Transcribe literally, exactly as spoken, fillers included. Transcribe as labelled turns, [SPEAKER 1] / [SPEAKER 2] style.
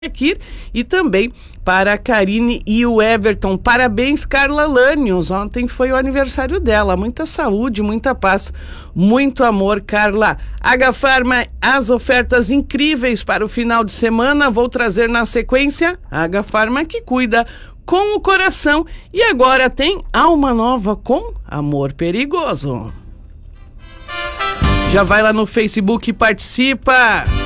[SPEAKER 1] Aqui, e também para a Karine e o Everton. Parabéns, Carla Lanius. Ontem foi o aniversário dela. Muita saúde, muita paz, muito amor, Carla. H-Farma, as ofertas incríveis para o final de semana. Vou trazer na sequência a H-Farma que cuida com o coração. E agora tem Alma Nova com Amor Perigoso. Já vai lá no Facebook e participa.